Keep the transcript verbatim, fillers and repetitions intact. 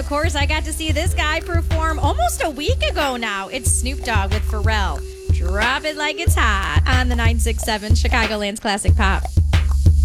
of course, I got to see this guy perform almost a week ago now. It's Snoop Dogg with Pharrell. Drop it like it's hot on the nine six seven Chicagoland's Classic Pop.